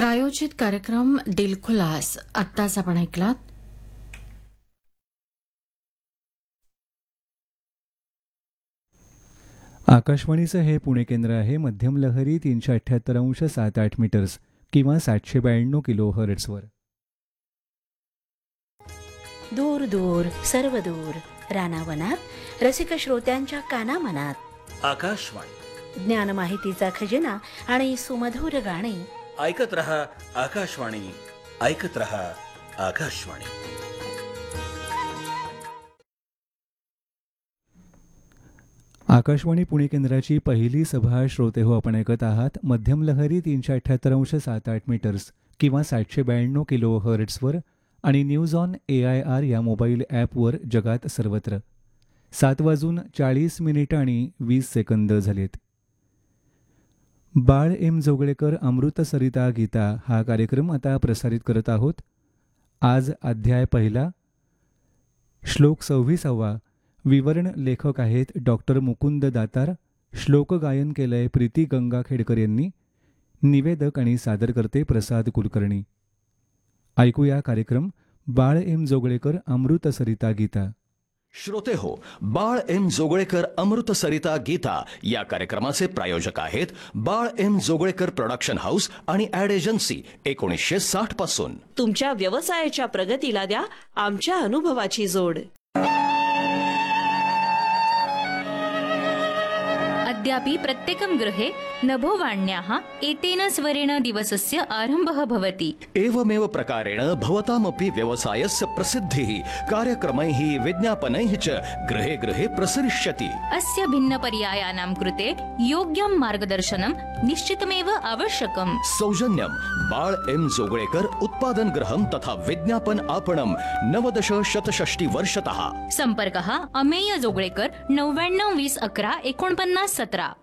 प्रायोजित कार्यक्रम दिलखुलास आत्ताच आपण ऐकलात. आकाशवाणीचं हे पुणे केंद्र आहे. मध्यम लहरी 378.78 मीटर्स किंवा 792 किलो हर्ट्झवर. दूर दूर सर्व दूर रानावनात रसिक श्रोत्यांच्या कानामनात आकाशवाणी ज्ञान माहितीचा खजिना आणि सुमधुर गाणी. ऐकत रहा आकाशवाणी, ऐकत रहा आकाशवाणी. आकाशवाणी पुणे केंद्राची पहिली सभा श्रोते हो आपण ऐकत आहात. मध्यम लहरी 378.78 मीटर्स किंवा 792 किलो हर्ट्झवर आणि न्यूज ऑन AIR या मोबाईल ॲपवर जगात सर्वत्र. 7:40 आणि 20 झालेत. बाळ एम जोगळेकर अमृत सरिता गीता हा कार्यक्रम आता प्रसारित करत आहोत. आज अध्याय पहिला, श्लोक 26. विवरण लेखक आहेत डॉक्टर मुकुंद दातार. श्लोक गायन केलंय प्रीती गंगाखेडकर यांनी. निवेदक आणि सादरकर्ते प्रसाद कुलकर्णी. ऐकूया कार्यक्रम बाळ एम जोगळेकर अमृत सरिता गीता. श्रोते हो, बाळ एम जोगळेकर अमृत सरिता गीता या कार्यक्रमाचे प्रायोजक आहेत बाळ एम जोगळेकर प्रोडक्शन हाऊस आणि ॲड एजन्सी. 1960 पासून तुमच्या व्यवसायाच्या प्रगतीला द्या आमच्या अनुभवाची जोड. अद्यापि प्रत्येकं गृहे नभोवाण्याः एतेन स्वरेण दिवसस्य आरम्भः भवति. एवमेव प्रकारेण भवतामपि व्यवसायस्य प्रसिद्धिः कार्यक्रमैः विज्ञापनैः च गृहे गृहे प्रसरिष्यति. अस्य भिन्नपर्यायानां कृते योग्यं मार्गदर्शनं निश्चितमेव आवश्यकम्. सौजन्यं बाळ एम जोगळेकर उत्पादन गृहं तथा विज्ञापन आपणं 90-160 वर्षतः. संपर्कः अमेय जोगळेकर 99 20 11 49 17.